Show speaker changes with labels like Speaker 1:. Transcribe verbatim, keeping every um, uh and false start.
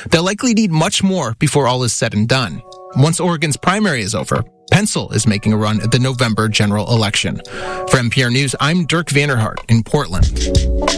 Speaker 1: They'll likely need much more before all is said and done. Once Oregon's primary is over, Pencil is making a run at the November general election. For N P R News, I'm Dirk Vanderhart in Portland.